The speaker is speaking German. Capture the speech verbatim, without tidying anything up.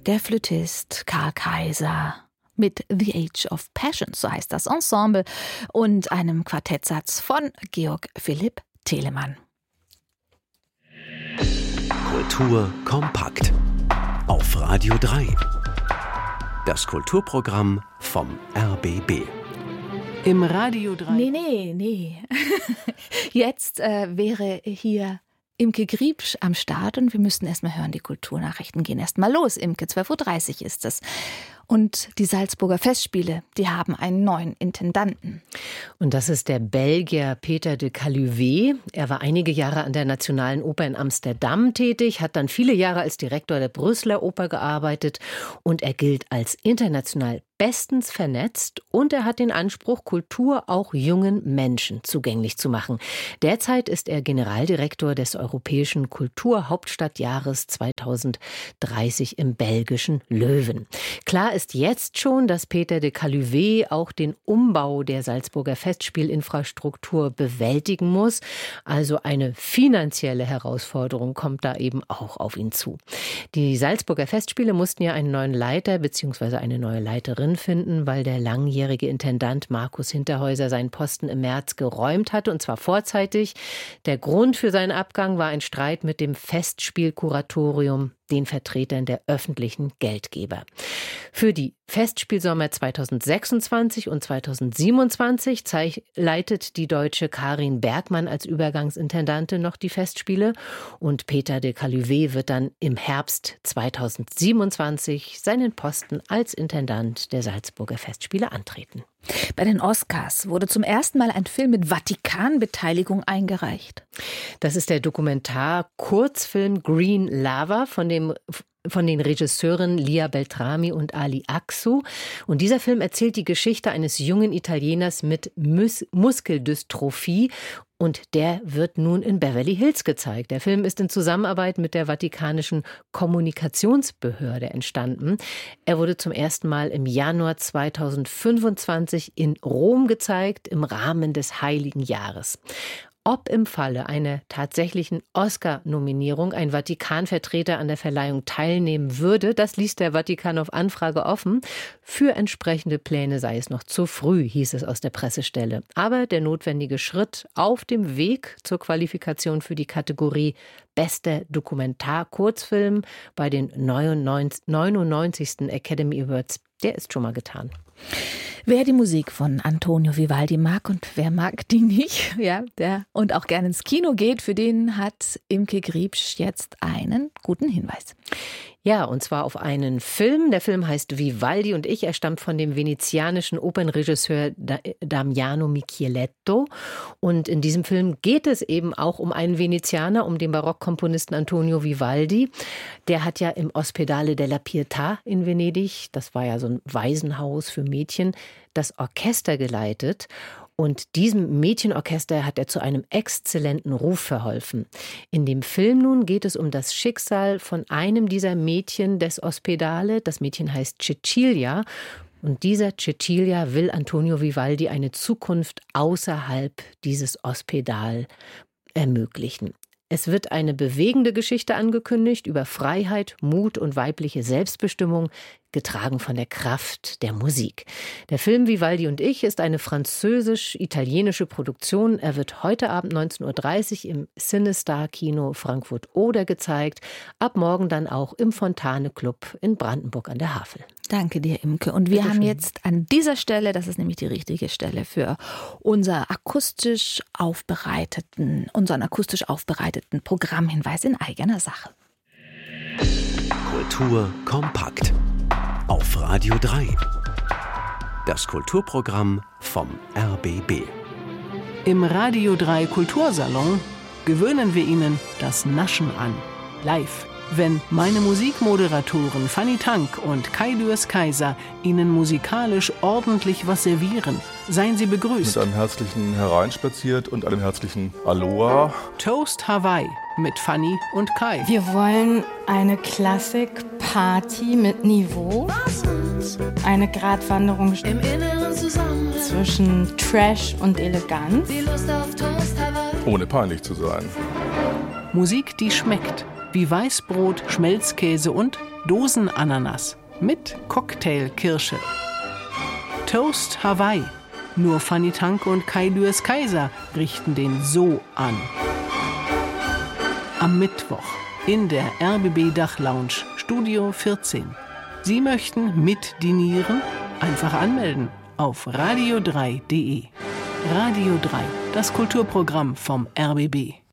der Flötist Karl Kaiser mit The Age of Passion, so heißt das Ensemble, und einem Quartettsatz von Georg Philipp Telemann. Kultur kompakt auf Radio drei. Das Kulturprogramm vom R B B. Im Radio drei. Nee, nee, nee. Jetzt äh, wäre hier Imke Griebsch am Start und wir müssten erst mal hören, die Kulturnachrichten gehen erst mal los. Imke, zwölf Uhr dreißig ist es. Und die Salzburger Festspiele, die haben einen neuen Intendanten. Und das ist der Belgier Peter de Caluwe. Er war einige Jahre an der Nationalen Oper in Amsterdam tätig, hat dann viele Jahre als Direktor der Brüsseler Oper gearbeitet und er gilt als international bestens vernetzt und er hat den Anspruch, Kultur auch jungen Menschen zugänglich zu machen. Derzeit ist er Generaldirektor des Europäischen Kulturhauptstadtjahres zweitausenddreißig im belgischen Löwen. Klar ist jetzt schon, dass Peter de Caluwe auch den Umbau der Salzburger Festspielinfrastruktur bewältigen muss. Also eine finanzielle Herausforderung kommt da eben auch auf ihn zu. Die Salzburger Festspiele mussten ja einen neuen Leiter bzw. eine neue Leiterin finden, weil der langjährige Intendant Markus Hinterhäuser seinen Posten im März geräumt hatte, und zwar vorzeitig. Der Grund für seinen Abgang war ein Streit mit dem Festspielkuratorium, den Vertretern der öffentlichen Geldgeber. Für die Festspielsommer zweitausendsechsundzwanzig und zweitausendsiebenundzwanzig zeig, leitet die Deutsche Karin Bergmann als Übergangsintendantin noch die Festspiele und Peter de Caluwe wird dann im Herbst zweitausendsiebenundzwanzig seinen Posten als Intendant der Salzburger Festspiele antreten. Bei den Oscars wurde zum ersten Mal ein Film mit Vatikanbeteiligung eingereicht. Das ist der Dokumentar-Kurzfilm Green Lava von dem von den Regisseuren Lia Beltrami und Ali Aksu. Und dieser Film erzählt die Geschichte eines jungen Italieners mit Mus- Muskeldystrophie. Und der wird nun in Beverly Hills gezeigt. Der Film ist in Zusammenarbeit mit der Vatikanischen Kommunikationsbehörde entstanden. Er wurde zum ersten Mal im Januar zweitausendfünfundzwanzig in Rom gezeigt, im Rahmen des Heiligen Jahres. Ob im Falle einer tatsächlichen Oscar-Nominierung ein Vatikanvertreter an der Verleihung teilnehmen würde, das ließ der Vatikan auf Anfrage offen. Für entsprechende Pläne sei es noch zu früh, hieß es aus der Pressestelle. Aber der notwendige Schritt auf dem Weg zur Qualifikation für die Kategorie Bester Dokumentar-Kurzfilm bei den neunundneunzigsten Academy Awards, der ist schon mal getan. Wer die Musik von Antonio Vivaldi mag und wer mag die nicht, ja, der und auch gerne ins Kino geht, für den hat Imke Griebsch jetzt einen guten Hinweis. Ja, und zwar auf einen Film. Der Film heißt Vivaldi und ich. Er stammt von dem venezianischen Opernregisseur Damiano Micheletto. Und in diesem Film geht es eben auch um einen Venezianer, um den Barockkomponisten Antonio Vivaldi. Der hat ja im Ospedale della Pietà in Venedig, das war ja so ein Waisenhaus für Mädchen, das Orchester geleitet. Und diesem Mädchenorchester hat er zu einem exzellenten Ruf verholfen. In dem Film nun geht es um das Schicksal von einem dieser Mädchen des Ospedale. Das Mädchen heißt Cecilia. Und dieser Cecilia will Antonio Vivaldi eine Zukunft außerhalb dieses Ospedal ermöglichen. Es wird eine bewegende Geschichte angekündigt über Freiheit, Mut und weibliche Selbstbestimmung, getragen von der Kraft der Musik. Der Film Vivaldi und ich ist eine französisch-italienische Produktion. Er wird heute Abend neunzehn Uhr dreißig im Cinestar Kino Frankfurt-Oder gezeigt. Ab morgen dann auch im Fontane Club in Brandenburg an der Havel. Danke dir, Imke. Und wir Bitte haben schön. jetzt an dieser Stelle, das ist nämlich die richtige Stelle für unser akustisch aufbereiteten, unseren akustisch aufbereiteten Programmhinweis in eigener Sache. Kultur kompakt auf Radio drei. Das Kulturprogramm vom R B B. Im Radio drei Kultursalon gewöhnen wir Ihnen das Naschen an. Live. Wenn meine Musikmoderatoren Fanny Tank und Kai Dürrs Kaiser Ihnen musikalisch ordentlich was servieren, seien Sie begrüßt. Mit einem herzlichen Hereinspaziert und einem herzlichen Aloha. Toast Hawaii mit Fanny und Kai. Wir wollen eine Klassik-Party mit Niveau. Eine Gratwanderung Im Inneren zusammen zwischen Trash und Eleganz. die Lust auf Toast Hawaii. Ohne peinlich zu sein. Musik, die schmeckt. wie Weißbrot, Schmelzkäse und Dosenananas mit Cocktailkirsche. Toast Hawaii. Nur Fanny Tanke und Kai Lüers Kaiser richten den so an. Am Mittwoch in der R B B Dachlounge, Studio vierzehn. Sie möchten mitdinieren? Einfach anmelden auf radio drei punkt de. Radio drei, das Kulturprogramm vom R B B.